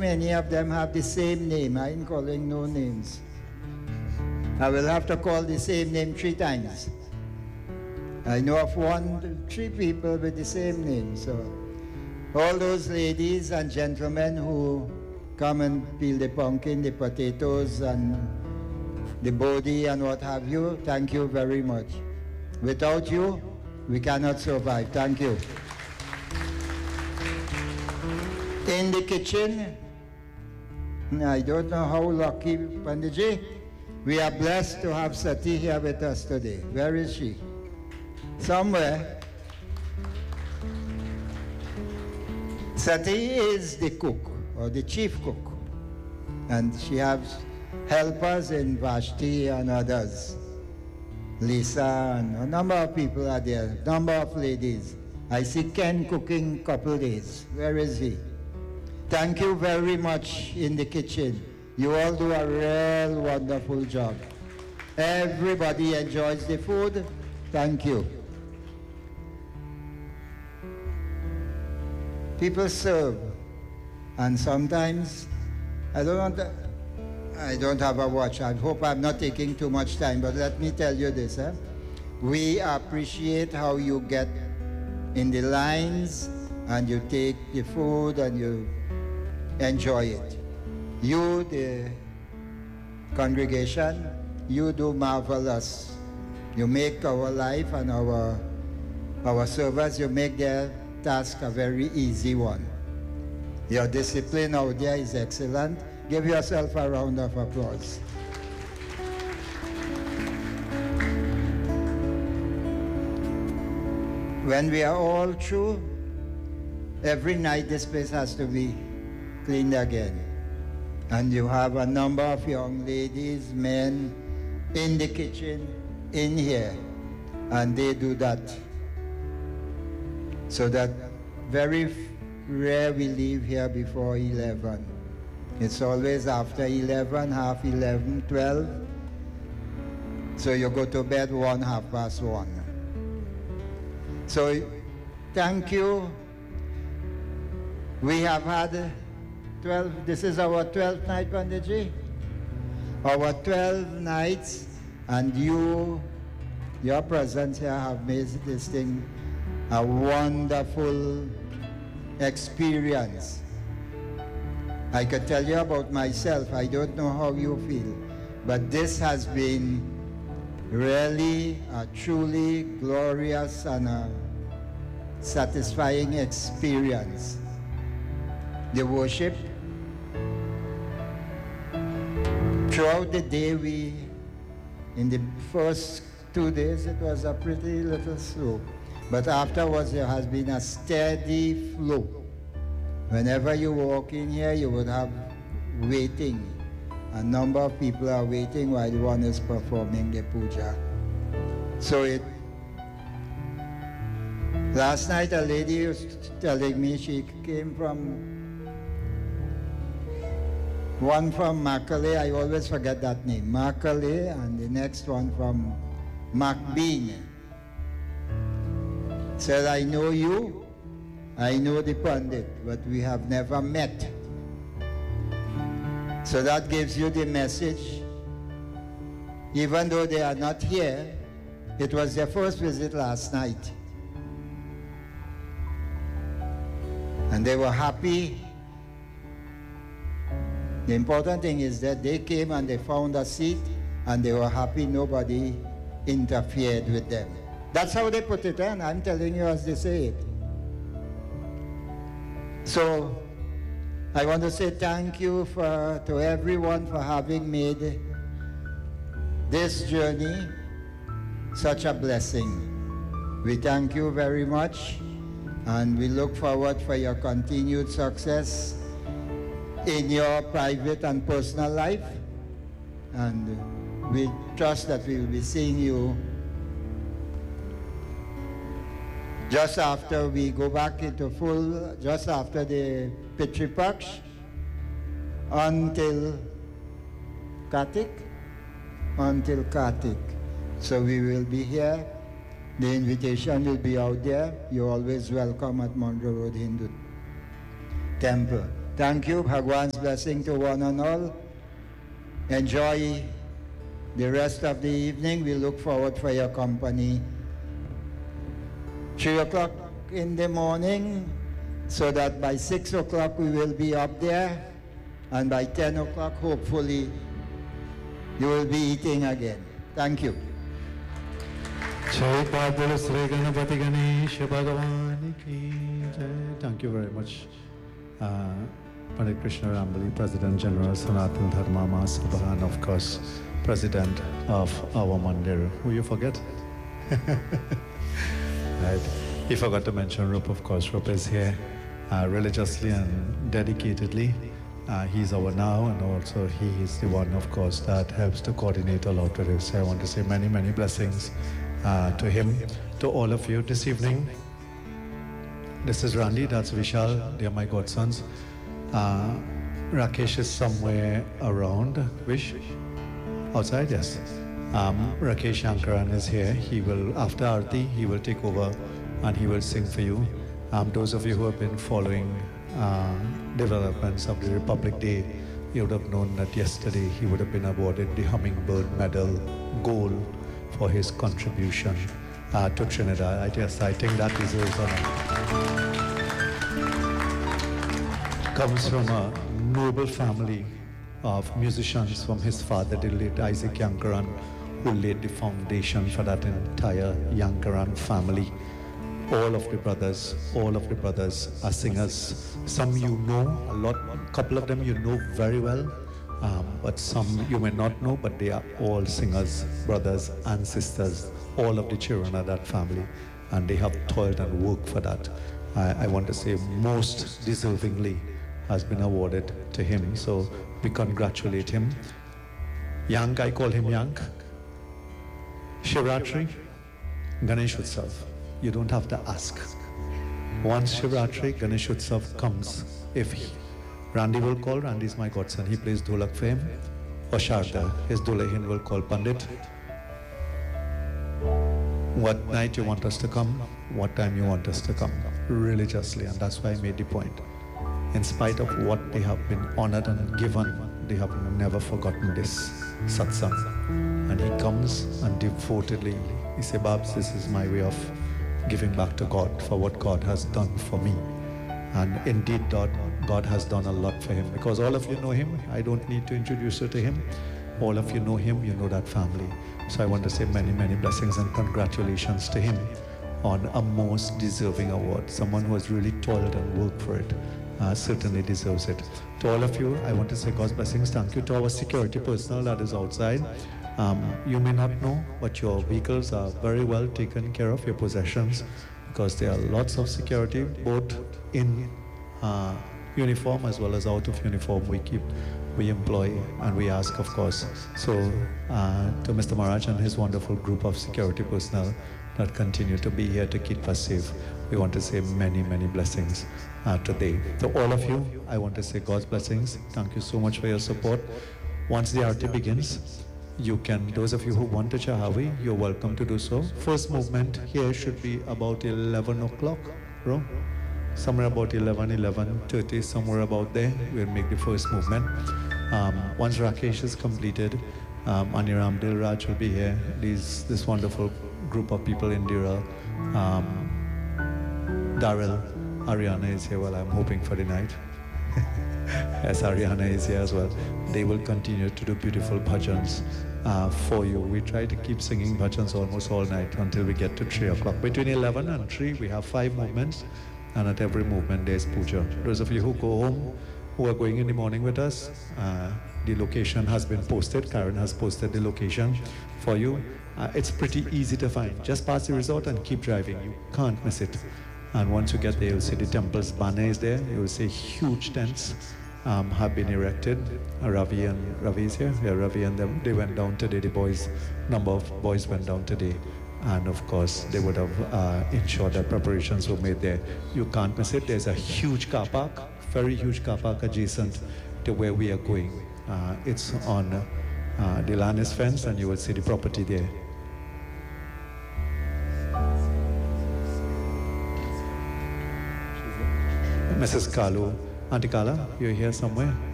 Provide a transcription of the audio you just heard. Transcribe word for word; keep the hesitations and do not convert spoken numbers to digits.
many of them have the same name. I ain't calling no names. I will have to call the same name three times. I know of one, three people with the same name. So all those ladies and gentlemen who come and peel the pumpkin, the potatoes, and the body and what have you, thank you very much. Without you, we cannot survive. Thank you. In the kitchen, I don't know how lucky, Panditji, we are blessed to have Sati here with us today. Where is she? Somewhere. Sati is the cook, or the chief cook. And she has helpers in Vashti and others. Lisa and a number of people are there, number of ladies. I see Ken cooking couple days. Where is he? Thank you very much in the kitchen. You all do a real wonderful job. Everybody enjoys the food. Thank you. People serve, and sometimes I don't want to, I don't have a watch. I hope I'm not taking too much time, but let me tell you this. Eh? We appreciate how you get in the lines and you take the food and you enjoy it. You, the congregation, you do marvelous. You make our life and our, our servers, you make their task a very easy one. Your discipline out there is excellent. Give yourself a round of applause. When we are all through, every night this place has to be cleaned again. And you have a number of young ladies, men in the kitchen, in here, and they do that. So that very rare we leave here before eleven. It's always after eleven, half eleven, twelve. So you go to bed one, half past one. So thank you. We have had twelve, this is our twelfth night, Panditji. Our twelve nights, and you, your presence here have made this thing a wonderful experience. I could tell you about myself. I don't know how you feel, but this has been really a truly glorious and a satisfying experience. The worship, throughout the day, we, in the first two days, it was a pretty little slow. But afterwards, there has been a steady flow. Whenever you walk in here, you would have waiting. A number of people are waiting while one is performing the puja. So it, last night a lady was telling me she came from, one from Makale, I always forget that name, Makale, and the next one from Macbean. Said, I know you, I know the Pandit, but we have never met. So that gives you the message. Even though they are not here, it was their first visit last night. And they were happy. The important thing is that they came and they found a seat and they were happy nobody interfered with them. That's how they put it, and I'm telling you as they say it. So I want to say thank you for, to everyone for having made this journey such a blessing. We thank you very much, and we look forward for your continued success in your private and personal life. And we trust that we will be seeing you just after we go back into full, just after the Pitri Paksh, until Kartik, until Kartik. So we will be here. The invitation will be out there. You're always welcome at Monroe Road Hindu Temple. Thank you. Bhagwan's blessing to one and all. Enjoy the rest of the evening. We look forward for your company. Three o'clock in the morning, so that by six o'clock we will be up there, and by ten o'clock, hopefully, you will be eating again. Thank you. Thank you very much. Uh, Pandit Krishna Rambali, President General Sanatana Dharma Mahasabha, and of course, President of our Mandir. Who you forget? Right. He forgot to mention Rup, of course. Rup is here uh, religiously and dedicatedly. Uh, he's our now, and also he is the one, of course, that helps to coordinate a lot with us. So I want to say many, many blessings uh, to him, to all of you this evening. This is Randy, that's Vishal, they are my godsons. Uh, Rakesh is somewhere around. Vish? Outside, yes. Um, Rakesh Shankaran is here. He will, after Aarti, he will take over and he will sing for you. Um, those of you who have been following uh, developments of the Republic Day, you would have known that yesterday he would have been awarded the Hummingbird Medal Gold for his contribution uh, to Trinidad. I guess I think that deserves honor. Comes from a noble family of musicians, from his father, the late Isaac Yankaran, who laid the foundation for that entire Yankaran family. All of the brothers, all of the brothers are singers. Some you know, a lot, a couple of them you know very well, um, but some you may not know, but they are all singers, brothers and sisters, all of the children of that family, and they have toiled and worked for that. I, I want to say most deservingly has been awarded to him, so we congratulate him. Yank, I call him Yank. Shivratri, Ganesh Utsav. You don't have to ask. Once Shivratri, Ganesh Utsav comes, if he, Randy will call, Randy is my godson, he plays dholak for him, or Sharda, his dulahin will call Pandit. What night you want us to come, what time you want us to come, religiously, and that's why I made the point. In spite of what they have been honored and given, they have never forgotten this satsang. And he comes and devotedly, he says, Babs, this is my way of giving back to God for what God has done for me. And indeed, God, God has done a lot for him, because all of you know him. I don't need to introduce you to him. All of you know him, you know that family. So I want to say many, many blessings and congratulations to him on a most deserving award. Someone who has really toiled and worked for it. Uh, certainly deserves it. To all of you, I want to say God's blessings. Thank you to our security personnel that is outside. Um, you may not know, but your vehicles are very well taken care of, your possessions, because there are lots of security, both in uh, uniform as well as out of uniform. We keep, we employ, and we ask, of course. So uh, to Mister Maharaj and his wonderful group of security personnel that continue to be here to keep us safe, we want to say many, many blessings uh, today. To all of you, I want to say God's blessings. Thank you so much for your support. Once the Aarti begins, you can, those of you who want to Chahavi, you're welcome to do so. First movement here should be about eleven o'clock, bro. Somewhere about eleven, eleven thirty, somewhere about there, we'll make the first movement. Um, once Rakesh is completed, um, Aniram Dilraj will be here. These, this wonderful group of people in Dira. Um, Daryl, Ariana is here. Well, I'm hoping for the night. Yes, Ariana is here as well. They will continue to do beautiful bhajans uh, for you. We try to keep singing bhajans almost all night until we get to three o'clock. Between eleven and three, we have five movements, and at every movement there's puja. Those of you who go home, who are going in the morning with us, uh, the location has been posted. Karen has posted the location for you. Uh, it's pretty easy to find. Just pass the resort and keep driving. You can't miss it. And once you get there, you'll see the temple's banner is there. You'll see huge tents um, have been erected. Uh, Ravi and Ravi is here. Yeah, Ravi and them, they went down today. The boys, number of boys went down today. And of course, they would have uh, ensured that preparations were made there. You can't miss it. There's a huge car park, very huge car park adjacent to where we are going. Uh, it's on, uh, the land is fenced, and you will see the property there. Missus Kalu Auntie Carla, you're here somewhere?